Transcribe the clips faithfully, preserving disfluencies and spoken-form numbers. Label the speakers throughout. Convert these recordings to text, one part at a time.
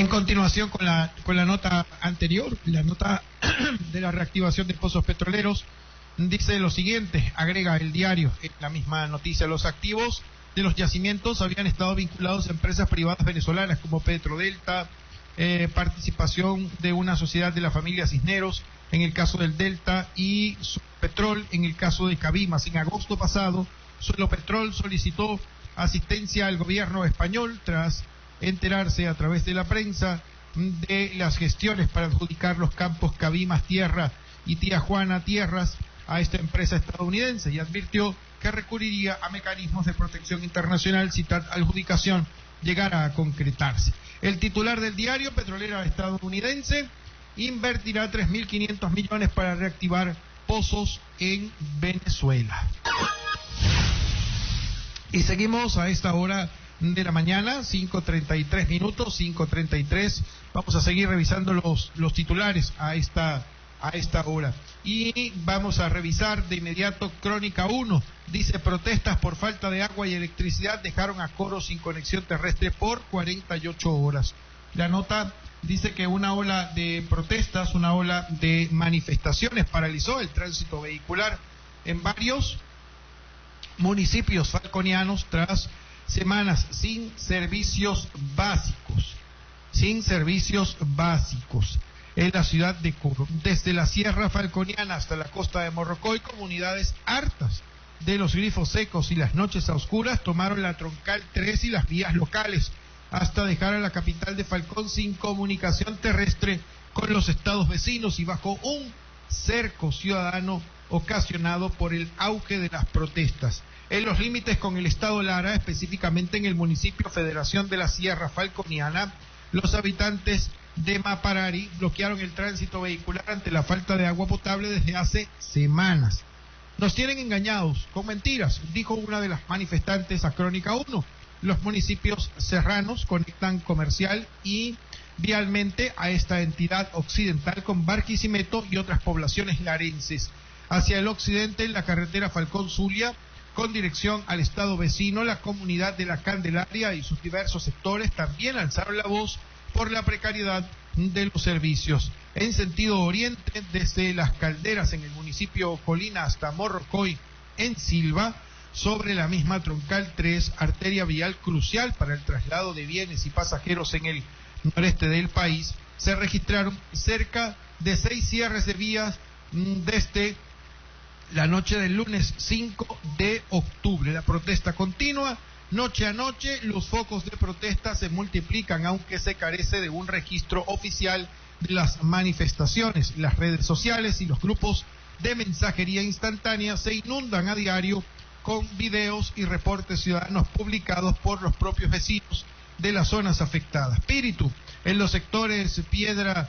Speaker 1: En continuación con la con la nota anterior, la nota de la reactivación de pozos petroleros, dice lo siguiente, agrega el diario en la misma noticia: los activos de los yacimientos habían estado vinculados a empresas privadas venezolanas como Petrodelta, eh, participación de una sociedad de la familia Cisneros en el caso del Delta y Petrol en el caso de Cabimas. En agosto pasado, Solo Petrol solicitó asistencia al gobierno español tras enterarse a través de la prensa de las gestiones para adjudicar los campos Cabimas Tierra y Tía Juana Tierras a esta empresa estadounidense, y advirtió que recurriría a mecanismos de protección internacional si tal adjudicación llegara a concretarse. El titular del diario: petrolera estadounidense invertirá tres mil quinientos millones para reactivar pozos en Venezuela. Y seguimos a esta hora de la mañana, cinco treinta y tres minutos, cinco treinta y tres. Vamos a seguir revisando los, los titulares a esta, a esta hora. Y vamos a revisar de inmediato Crónica uno. Dice: protestas por falta de agua y electricidad dejaron a Coro sin conexión terrestre por cuarenta y ocho horas. La nota dice que una ola de protestas, una ola de manifestaciones paralizó el tránsito vehicular en varios municipios falconianos tras semanas sin servicios básicos, sin servicios básicos en la ciudad de Coro. Desde la Sierra Falconiana hasta la costa de Morrocoy, comunidades hartas de los grifos secos y las noches a oscuras tomaron la troncal tres y las vías locales hasta dejar a la capital de Falcón sin comunicación terrestre con los estados vecinos y bajo un cerco ciudadano ocasionado por el auge de las protestas. En los límites con el estado Lara, específicamente en el municipio Federación de la Sierra Falconiana, los habitantes de Maparari bloquearon el tránsito vehicular ante la falta de agua potable desde hace semanas. Nos tienen engañados con mentiras, dijo una de las manifestantes a Crónica uno. Los municipios serranos conectan comercial y vialmente a esta entidad occidental con Barquisimeto y otras poblaciones larenses. Hacia el occidente, en la carretera Falcón-Zulia, con dirección al estado vecino, la comunidad de La Candelaria y sus diversos sectores también alzaron la voz por la precariedad de los servicios. En sentido oriente, desde Las Calderas en el municipio Colina hasta Morrocoy en Silva, sobre la misma troncal tres, arteria vial crucial para el traslado de bienes y pasajeros en el noreste del país, se registraron cerca de seis cierres de vías desde la noche del lunes cinco de octubre. La protesta continúa noche a noche. Los focos de protesta se multiplican, aunque se carece de un registro oficial de las manifestaciones. Las redes sociales y los grupos de mensajería instantánea se inundan a diario con videos y reportes ciudadanos publicados por los propios vecinos de las zonas afectadas. Espíritu en los sectores Piedra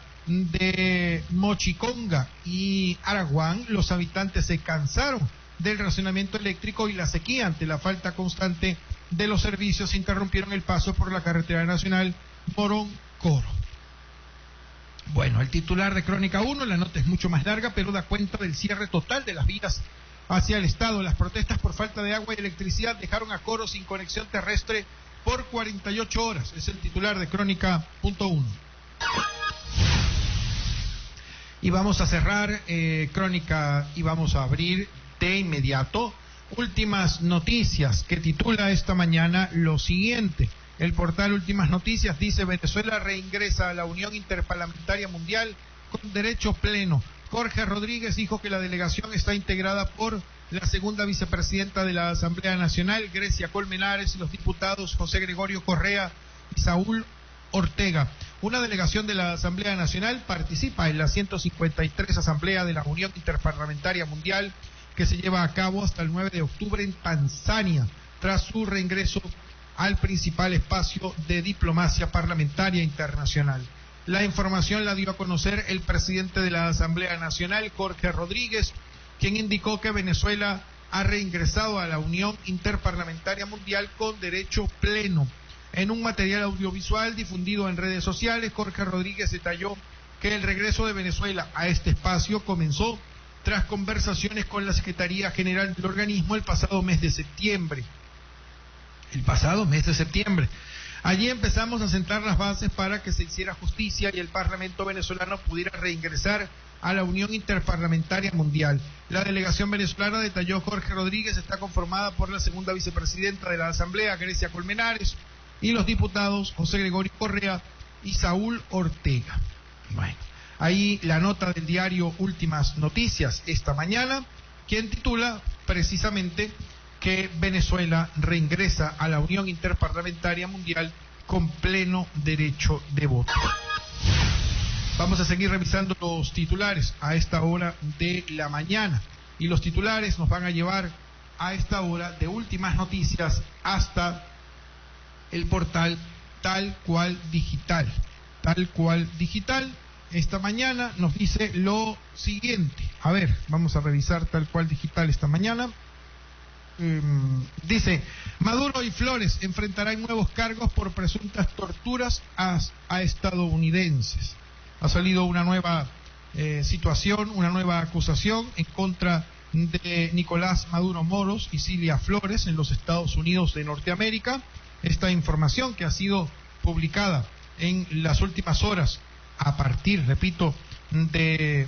Speaker 1: de Mochiconga y Araguán, los habitantes se cansaron del racionamiento eléctrico y la sequía. Ante la falta constante de los servicios, interrumpieron el paso por la carretera nacional Morón-Coro. Bueno, el titular de Crónica uno, la nota es mucho más larga, pero da cuenta del cierre total de las vías hacia el estado. Las protestas por falta de agua y electricidad dejaron a Coro sin conexión terrestre por cuarenta y ocho horas. Es el titular de Crónica punto uno. Y vamos a cerrar eh, Crónica y vamos a abrir de inmediato Últimas Noticias, que titula esta mañana lo siguiente. El portal Últimas Noticias dice: Venezuela reingresa a la Unión Interparlamentaria Mundial con derecho pleno. Jorge Rodríguez dijo que la delegación está integrada por la segunda vicepresidenta de la Asamblea Nacional, Grecia Colmenares, y los diputados José Gregorio Correa y Saúl Ortega. Una delegación de la Asamblea Nacional participa en la ciento cincuenta y tres Asamblea de la Unión Interparlamentaria Mundial, que se lleva a cabo hasta el nueve de octubre en Tanzania, tras su reingreso al principal espacio de diplomacia parlamentaria internacional. La información la dio a conocer el presidente de la Asamblea Nacional, Jorge Rodríguez, quien indicó que Venezuela ha reingresado a la Unión Interparlamentaria Mundial con derecho pleno. En un material audiovisual difundido en redes sociales, Jorge Rodríguez detalló que el regreso de Venezuela a este espacio comenzó tras conversaciones con la Secretaría General del organismo el pasado mes de septiembre. El pasado mes de septiembre. Allí empezamos a sentar las bases para que se hiciera justicia y el Parlamento venezolano pudiera reingresar a la Unión Interparlamentaria Mundial. La delegación venezolana, detalló Jorge Rodríguez, está conformada por la segunda vicepresidenta de la Asamblea, Grecia Colmenares, y los diputados José Gregorio Correa y Saúl Ortega. Bueno, ahí la nota del diario Últimas Noticias esta mañana, quien titula precisamente que Venezuela reingresa a la Unión Interparlamentaria Mundial con pleno derecho de voto. Vamos a seguir revisando los titulares a esta hora de la mañana, y los titulares nos van a llevar a esta hora de Últimas Noticias hasta el portal Tal Cual Digital. Tal Cual Digital esta mañana nos dice lo siguiente. A ver, vamos a revisar Tal Cual Digital esta mañana. Um, dice, Maduro y Flores enfrentarán nuevos cargos por presuntas torturas a, a estadounidenses. Ha salido una nueva eh, situación, una nueva acusación en contra de Nicolás Maduro Moros y Cilia Flores en los Estados Unidos de Norteamérica. Esta información que ha sido publicada en las últimas horas a partir, repito, de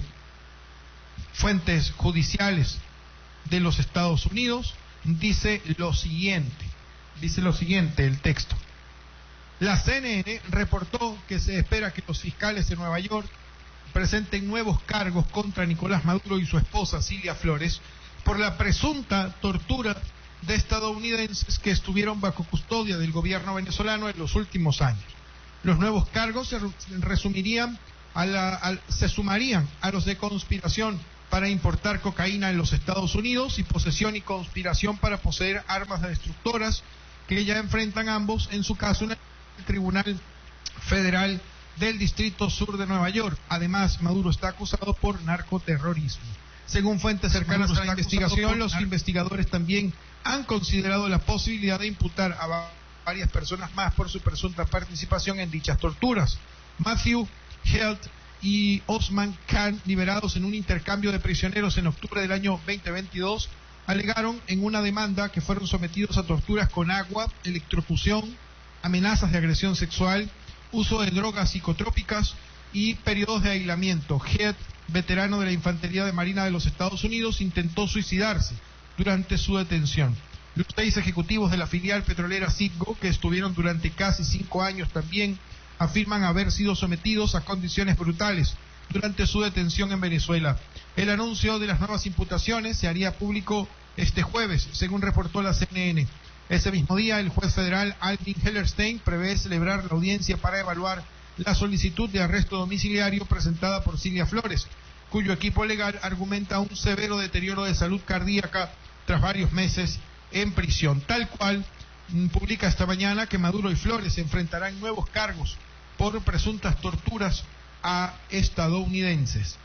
Speaker 1: fuentes judiciales de los Estados Unidos, dice lo siguiente, dice lo siguiente el texto. La C N N reportó que se espera que los fiscales de Nueva York presenten nuevos cargos contra Nicolás Maduro y su esposa Cilia Flores por la presunta tortura de estadounidenses que estuvieron bajo custodia del gobierno venezolano en los últimos años. Los nuevos cargos se resumirían a la, a, se sumarían a los de conspiración para importar cocaína en los Estados Unidos y posesión y conspiración para poseer armas destructoras, que ya enfrentan ambos en su caso en el Tribunal Federal del Distrito Sur de Nueva York. Además, Maduro está acusado por narcoterrorismo. Según fuentes cercanas a la investigación, los investigadores también han considerado la posibilidad de imputar a varias personas más por su presunta participación en dichas torturas. Matthew Helt y Osman Khan, liberados en un intercambio de prisioneros en octubre del año veinte veintidós, alegaron en una demanda que fueron sometidos a torturas con agua, electrocución, amenazas de agresión sexual, uso de drogas psicotrópicas y periodos de aislamiento. Head, veterano de la Infantería de Marina de los Estados Unidos, intentó suicidarse durante su detención. Los seis ejecutivos de la filial petrolera Citgo, que estuvieron durante casi cinco años también, afirman haber sido sometidos a condiciones brutales durante su detención en Venezuela. El anuncio de las nuevas imputaciones se haría público este jueves, según reportó la C N N. Ese mismo día, el juez federal Alvin Hellerstein prevé celebrar la audiencia para evaluar la solicitud de arresto domiciliario presentada por Cilia Flores, cuyo equipo legal argumenta un severo deterioro de salud cardíaca tras varios meses en prisión. Tal Cual publica esta mañana que Maduro y Flores enfrentarán nuevos cargos por presuntas torturas a estadounidenses.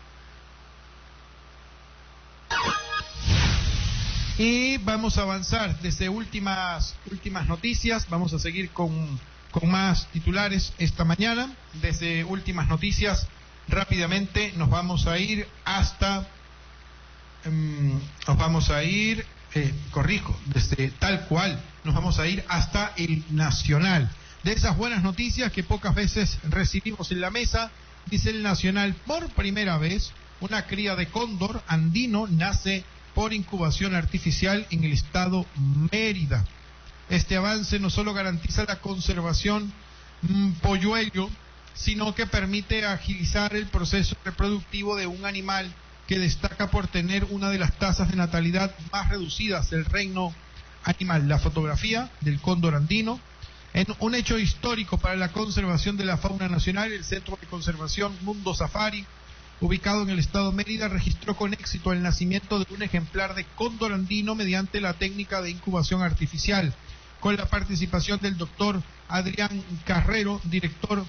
Speaker 1: Y vamos a avanzar desde últimas últimas noticias. Vamos a seguir con, con más titulares esta mañana. Desde últimas noticias, rápidamente nos vamos a ir hasta um, nos vamos a ir eh, corrijo, desde Tal Cual nos vamos a ir hasta el Nacional. De esas buenas noticias que pocas veces recibimos en la mesa, dice el Nacional: por primera vez una cría de cóndor andino nace por incubación artificial en el estado Mérida. Este avance no solo garantiza la conservación mmm, polluelo, sino que permite agilizar el proceso reproductivo de un animal que destaca por tener una de las tasas de natalidad más reducidas del reino animal. La fotografía del cóndor andino, en un hecho histórico para la conservación de la fauna nacional, el Centro de Conservación Mundo Safari, ubicado en el estado Mérida, registró con éxito el nacimiento de un ejemplar de cóndor andino mediante la técnica de incubación artificial, con la participación del doctor Adrián Carrero, director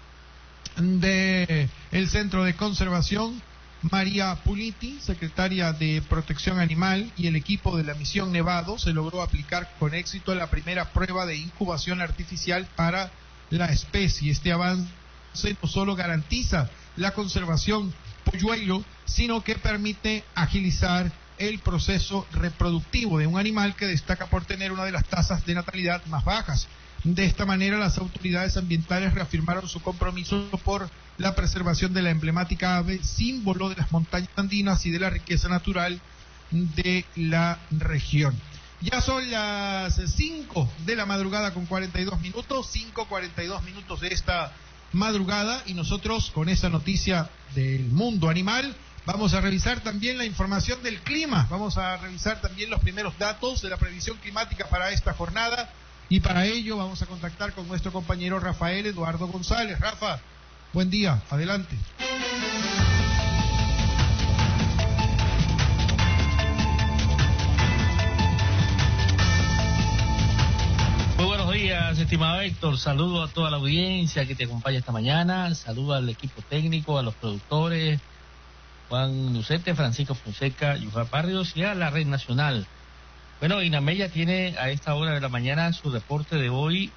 Speaker 1: del Centro de Conservación, María Puliti, secretaria de Protección Animal, y el equipo de la Misión Nevado. Se logró aplicar con éxito la primera prueba de incubación artificial para la especie. Este avance no solo garantiza la conservación polluelo, sino que permite agilizar el proceso reproductivo de un animal que destaca por tener una de las tasas de natalidad más bajas. De esta manera, las autoridades ambientales reafirmaron su compromiso por la preservación de la emblemática ave, símbolo de las montañas andinas y de la riqueza natural de la región. Ya son las cinco de la madrugada con cuarenta y dos minutos, cinco cuarenta y dos minutos de esta madrugada, y nosotros con esa noticia del mundo animal vamos a revisar también la información del clima, vamos a revisar también los primeros datos de la previsión climática para esta jornada, y para ello vamos a contactar con nuestro compañero Rafael Eduardo González. Rafa, buen día, adelante.
Speaker 2: Muy buenos días, estimado Héctor. Saludo a toda la audiencia que te acompaña esta mañana. Saludo al equipo técnico, a los productores, Juan Lucete, Francisco Fonseca, Yuja Barrios, y a la red nacional. Bueno, INAMED ya tiene a esta hora de la mañana su reporte de hoy,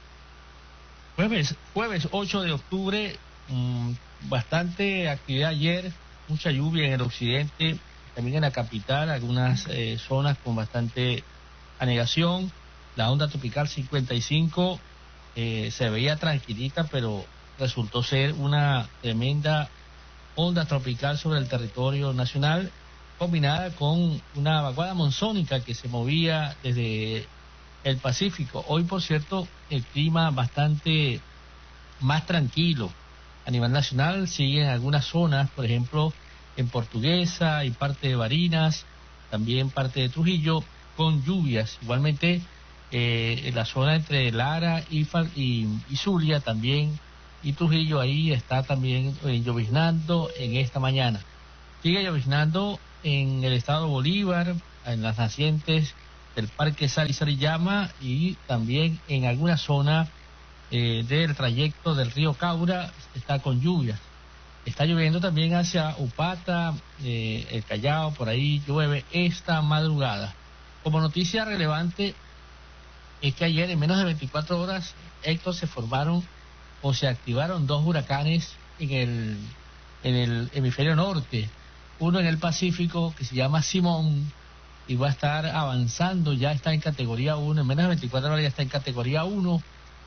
Speaker 2: jueves, jueves ocho de octubre. Mmm, bastante actividad ayer, mucha lluvia en el occidente, también en la capital, algunas eh, zonas con bastante anegación. La onda tropical cincuenta y cinco eh, se veía tranquilita, pero resultó ser una tremenda onda tropical sobre el territorio nacional, combinada con una vaguada monzónica que se movía desde el Pacífico. Hoy, por cierto, el clima bastante más tranquilo. A nivel nacional siguen algunas zonas, por ejemplo, en Portuguesa y parte de Barinas, también parte de Trujillo, con lluvias. Igualmente, eh, en la zona entre Lara y, y, y Zulia también, y Trujillo, ahí está también eh, lloviznando en esta mañana. Sigue lloviznando en el estado Bolívar, en las nacientes del Parque Sal y Sariyama, y también en alguna zona eh, del trayecto del río Caura está con lluvias. Está lloviendo también hacia Upata, eh, el Callao, por ahí llueve esta madrugada. Como noticia relevante es que ayer en menos de veinticuatro horas, Héctor, se formaron o se activaron dos huracanes en el, en el hemisferio norte. Uno en el Pacífico, que se llama Simón, y va a estar avanzando, ya está en categoría uno, en menos de veinticuatro horas ya está en categoría uno,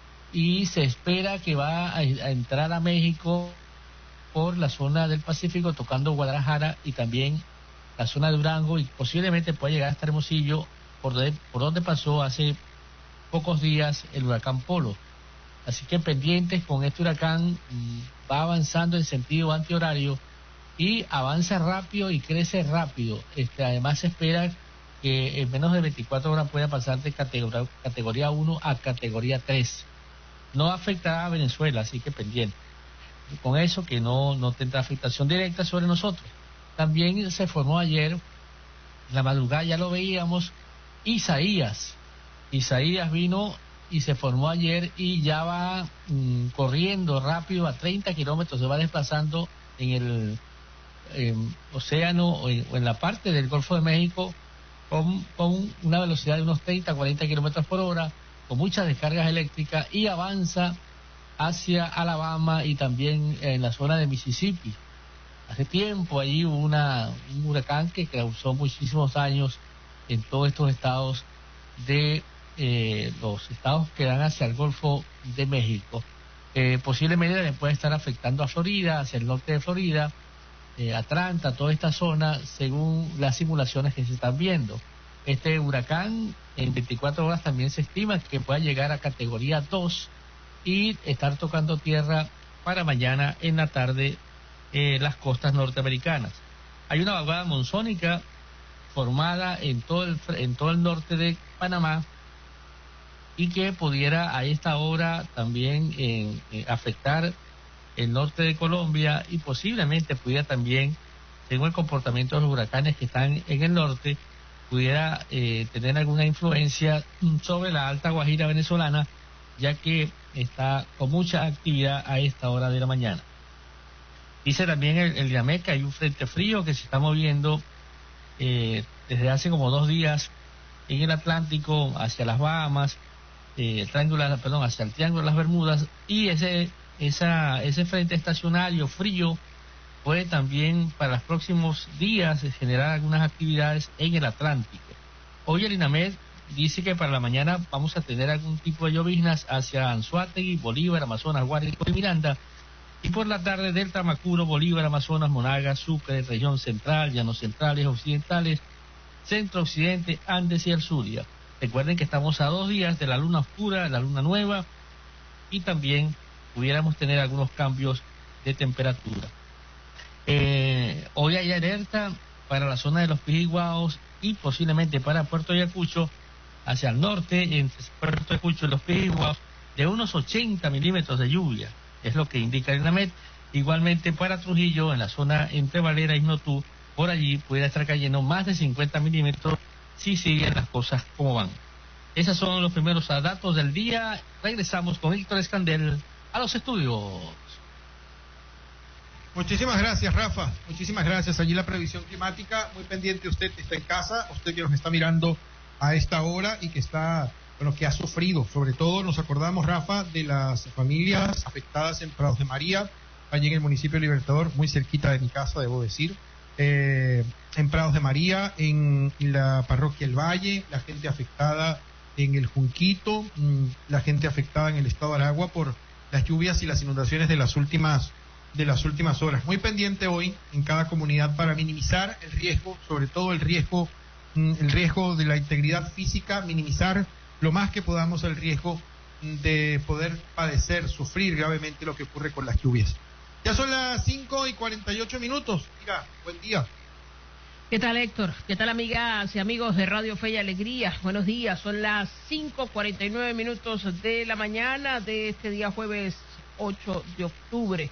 Speaker 2: y se espera que va a, a entrar a México por la zona del Pacífico, tocando Guadalajara y también la zona de Durango, y posiblemente pueda llegar hasta Hermosillo, por donde, por donde pasó hace pocos días el huracán Polo. Así que pendientes con este huracán, va avanzando en sentido antihorario y avanza rápido y crece rápido. Este, además se espera que en menos de veinticuatro horas pueda pasar de categoría, categoría uno a categoría tres. No afectará a Venezuela, así que pendiente. Con eso, que no, no tendrá afectación directa sobre nosotros. También se formó ayer, la madrugada ya lo veíamos, Isaías. Isaías vino y se formó ayer y ya va mmm, corriendo rápido a treinta kilómetros, se va desplazando en el eh, océano o en, o en la parte del Golfo de México con, con una velocidad de unos treinta a cuarenta kilómetros por hora, con muchas descargas eléctricas, y avanza hacia Alabama y también en la zona de Mississippi. Hace tiempo allí hubo una, un huracán que causó muchísimos daños en todos estos estados de eh, los estados que dan hacia el Golfo de México. Eh, posiblemente puede estar afectando a Florida, hacia el norte de Florida, eh, Atlanta, toda esta zona, según las simulaciones que se están viendo. Este huracán en veinticuatro horas también se estima que pueda llegar a categoría dos y estar tocando tierra para mañana en la tarde eh, las costas norteamericanas. Hay una vaguada monzónica formada en todo el, en todo el norte de Panamá y que pudiera a esta hora también eh, eh, afectar el norte de Colombia, y posiblemente pudiera también, según el comportamiento de los huracanes que están en el norte, pudiera eh, tener alguna influencia sobre la Alta Guajira venezolana, ya que está con mucha actividad a esta hora de la mañana. Dice también el, el INAMED que hay un frente frío que se está moviendo eh, desde hace como dos días en el Atlántico hacia las Bahamas, eh, el triángulo, perdón, hacia el Triángulo de las Bermudas, y ese esa ese frente estacionario frío puede también para los próximos días generar algunas actividades en el Atlántico. Hoy el INAMED dice que para la mañana vamos a tener algún tipo de lloviznas hacia Anzoátegui, Bolívar, Amazonas, Guárico y Miranda. Y por la tarde Delta, Macuro, Bolívar, Amazonas, Monagas, Sucre, región central, llanos centrales, occidentales, centro occidente, Andes y el Zulia. Recuerden que estamos a dos días de la luna oscura, de la luna nueva, y también pudiéramos tener algunos cambios de temperatura. Eh, hoy hay alerta para la zona de los Pijiguaos y posiblemente para Puerto Ayacucho, hacia el norte, entre Puerto Ayacucho y los Pijiguaos, de unos ochenta milímetros de lluvia, es lo que indica el INAMED. Igualmente para Trujillo, en la zona entre Valera y Notú, por allí pudiera estar cayendo más de cincuenta milímetros si siguen las cosas como van. Esos son los primeros datos del día. Regresamos con Víctor Escandel a los estudios.
Speaker 1: Muchísimas gracias, Rafa. Muchísimas gracias. Allí la previsión climática, muy pendiente usted que está en casa, usted que nos está mirando a esta hora y que está, bueno, que ha sufrido. Sobre todo nos acordamos, Rafa, de las familias afectadas en Prados de María, allí en el municipio de Libertador, muy cerquita de mi casa, debo decir. Eh, en Prados de María, en la parroquia El Valle, la gente afectada en el Junquito, la gente afectada en el estado de Aragua por las lluvias y las inundaciones de las últimas de las últimas horas. Muy pendiente hoy en cada comunidad para minimizar el riesgo, sobre todo el riesgo el riesgo de la integridad física, minimizar lo más que podamos el riesgo de poder padecer, sufrir gravemente lo que ocurre con las lluvias. Ya son las cinco y cuarenta y ocho minutos. Mira, buen día.
Speaker 3: ¿Qué tal, Héctor? ¿Qué tal, amigas y amigos de Radio Fe y Alegría? Buenos días, son las cinco cuarenta y nueve minutos de la mañana de este día jueves ocho de octubre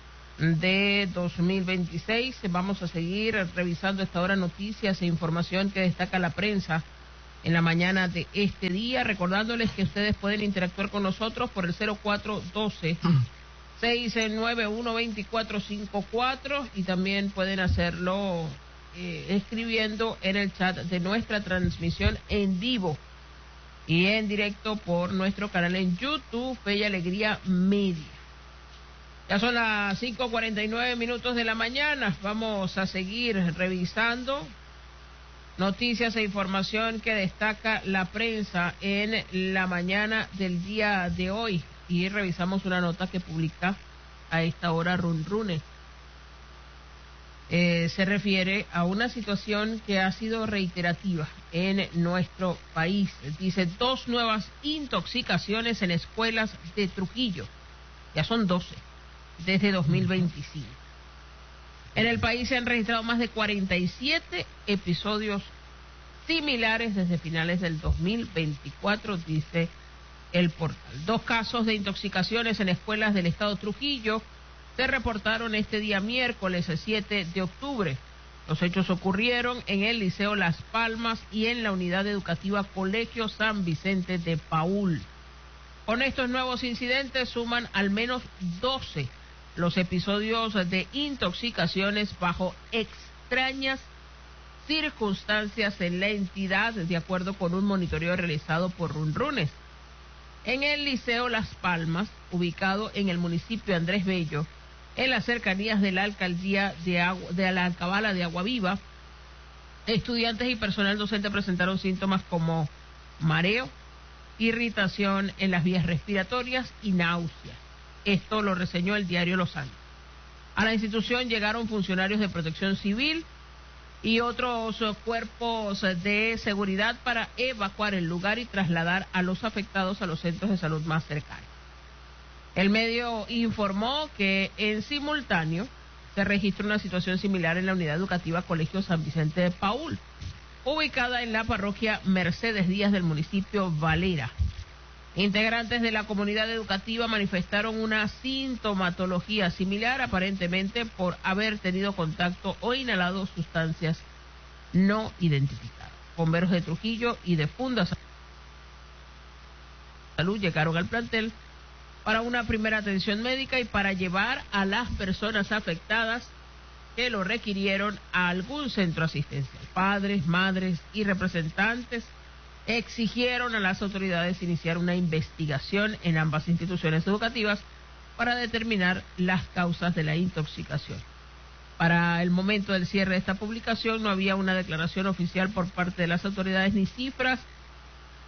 Speaker 3: de dos mil veintiséis. Vamos a seguir revisando esta hora noticias e información que destaca la prensa en la mañana de este día, recordándoles que ustedes pueden interactuar con nosotros por el cero cuatro doce, seis nueve uno, dos cuatro cinco cuatro y también pueden hacerlo eh, escribiendo en el chat de nuestra transmisión en vivo y en directo por nuestro canal en YouTube, Fe y Alegría Media. Ya son las cinco cuarenta y nueve minutos de la mañana. Vamos a seguir revisando noticias e información que destaca la prensa en la mañana del día de hoy. Y revisamos una nota que publica a esta hora Run Rune. Eh, se refiere a una situación que ha sido reiterativa en nuestro país. Dice, dos nuevas intoxicaciones en escuelas de Trujillo. Ya son doce. Desde dos mil veinticinco. En el país se han registrado más de cuarenta y siete episodios similares desde finales del dos mil veinticuatro, dice el portal. Dos casos de intoxicaciones en escuelas del estado Trujillo se reportaron este día miércoles siete de octubre. Los hechos ocurrieron en el Liceo Las Palmas y en la unidad educativa Colegio San Vicente de Paúl. Con estos nuevos incidentes suman al menos doce los episodios de intoxicaciones bajo extrañas circunstancias en la entidad, de acuerdo con un monitoreo realizado por Runrunes. En el Liceo Las Palmas, ubicado en el municipio Andrés Bello, en las cercanías de la alcaldía de, Agua, de la Alcabala de Agua Viva, estudiantes y personal docente presentaron síntomas como mareo, irritación en las vías respiratorias y náuseas. Esto lo reseñó el diario Los Andes. A la institución llegaron funcionarios de protección civil y otros cuerpos de seguridad para evacuar el lugar y trasladar a los afectados a los centros de salud más cercanos. El medio informó que en simultáneo se registra una situación similar en la unidad educativa Colegio San Vicente de Paúl, ubicada en la parroquia Mercedes Díaz del municipio Valera. Integrantes de la comunidad educativa manifestaron una sintomatología similar, aparentemente por haber tenido contacto o inhalado sustancias no identificadas. Bomberos de Trujillo y de Funda Salud llegaron al plantel para una primera atención médica y para llevar a las personas afectadas que lo requirieron a algún centro asistencial. Padres, madres y representantes exigieron a las autoridades iniciar una investigación en ambas instituciones educativas para determinar las causas de la intoxicación. Para el momento del cierre de esta publicación no había una declaración oficial por parte de las autoridades ni cifras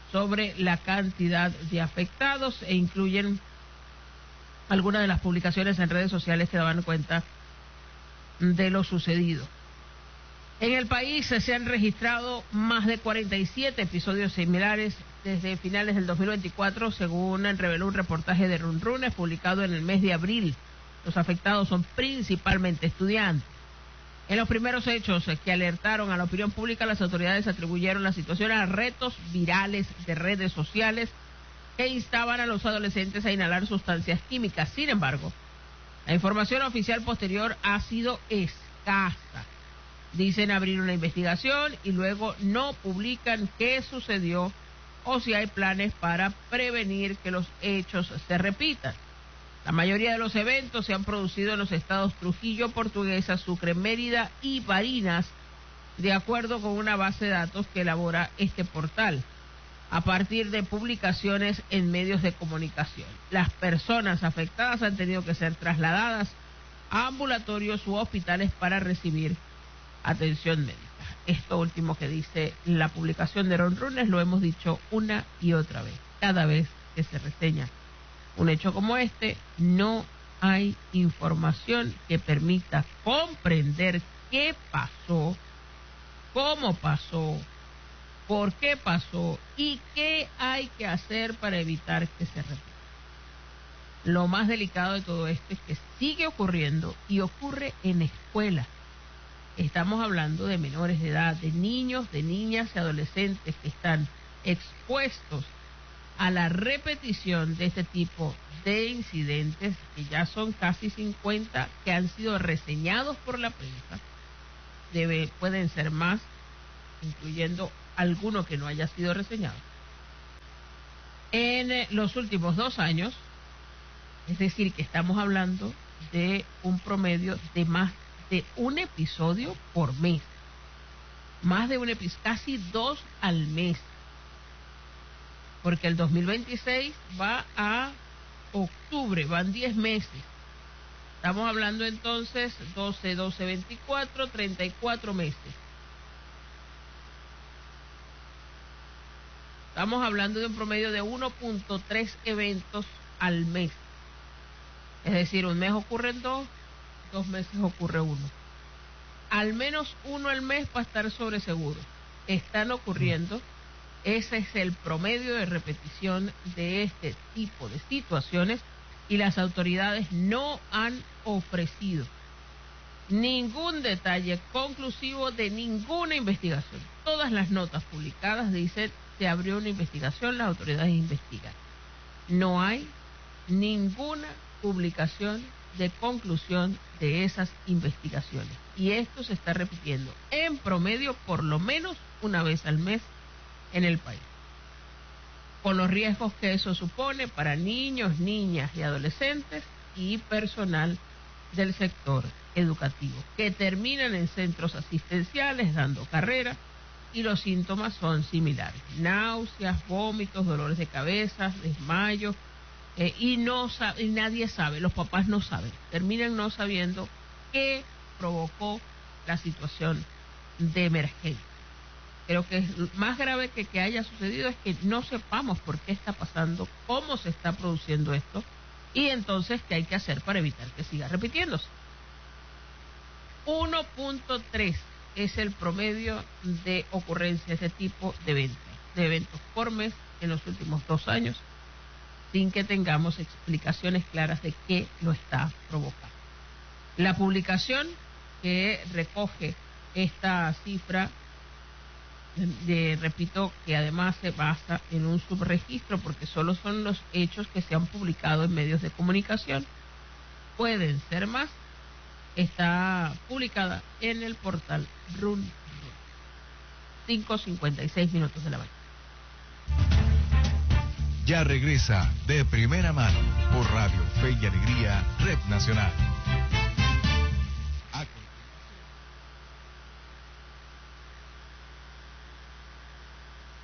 Speaker 3: sobre la cantidad de afectados e incluyen algunas de las publicaciones en redes sociales que daban cuenta de lo sucedido. En el país se han registrado más de cuarenta y siete episodios similares desde finales del dos mil veinticuatro, según reveló un reportaje de Runrunes publicado en el mes de abril. Los afectados son principalmente estudiantes. En los primeros hechos que alertaron a la opinión pública, las autoridades atribuyeron la situación a retos virales de redes sociales que instaban a los adolescentes a inhalar sustancias químicas. Sin embargo, la información oficial posterior ha sido escasa. Dicen abrir una investigación y luego no publican qué sucedió o si hay planes para prevenir que los hechos se repitan. La mayoría de los eventos se han producido en los estados Trujillo, Portuguesa, Sucre, Mérida y Barinas, de acuerdo con una base de datos que elabora este portal, a partir de publicaciones en medios de comunicación. Las personas afectadas han tenido que ser trasladadas a ambulatorios u hospitales para recibir atención médica. Esto último que dice la publicación de Runrunes lo hemos dicho una y otra vez. Cada vez que se reseña un hecho como este, no hay información que permita comprender qué pasó, cómo pasó, por qué pasó y qué hay que hacer para evitar que se repita. Lo más delicado de todo esto es que sigue ocurriendo y ocurre en escuelas. Estamos hablando de menores de edad, de niños, de niñas y adolescentes que están expuestos a la repetición de este tipo de incidentes, que ya son casi cincuenta, que han sido reseñados por la prensa. Debe, pueden ser más, incluyendo alguno que no haya sido reseñado. En los últimos dos años, es decir, que estamos hablando de un promedio de más de un episodio por mes. Más de un episodio, casi dos al mes. Porque el dos mil veintiséis va a octubre, van diez meses. Estamos hablando entonces doce, doce, veinticuatro, treinta y cuatro meses. Estamos hablando de un promedio de uno punto tres eventos al mes. Es decir, un mes ocurren dos, dos meses ocurre uno. Al menos uno al mes para estar sobre seguro. Están ocurriendo. Ese es el promedio de repetición de este tipo de situaciones y las autoridades no han ofrecido ningún detalle conclusivo de ninguna investigación. Todas las notas publicadas dicen se abrió una investigación, las autoridades investigan. No hay ninguna publicación de conclusión de esas investigaciones. Y esto se está repitiendo en promedio por lo menos una vez al mes en el país, con los riesgos que eso supone para niños, niñas y adolescentes y personal del sector educativo, que terminan en centros asistenciales dando carrera, y los síntomas son similares: náuseas, vómitos, dolores de cabeza, desmayos, eh, y no y nadie sabe, los papás no saben, terminan no sabiendo qué provocó la situación de emergencia. Creo que es más grave que que haya sucedido es que no sepamos por qué está pasando, cómo se está produciendo esto, y entonces qué hay que hacer para evitar que siga repitiéndose. uno punto tres es el promedio de ocurrencia de este tipo de eventos, de eventos por mes en los últimos dos años, sin que tengamos explicaciones claras de qué lo está provocando. La publicación que recoge esta cifra, de, repito, que además se basa en un subregistro, porque solo son los hechos que se han publicado en medios de comunicación, pueden ser más, está publicada en el portal Run. cinco cincuenta y seis minutos de la mañana.
Speaker 4: Ya regresa De Primera Mano por Radio Fe y Alegría, Red Nacional.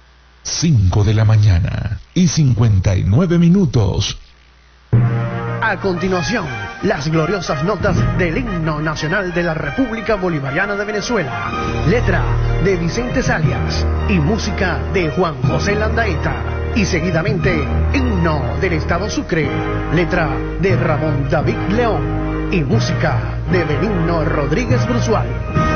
Speaker 4: Cinco de la mañana y cincuenta y nueve minutos.
Speaker 5: A continuación, las gloriosas notas del himno nacional de la República Bolivariana de Venezuela. Letra de Vicente Salias y música de Juan José Landaeta. Y seguidamente, himno del Estado Sucre. Letra de Ramón David León y música de Benigno Rodríguez Brusual.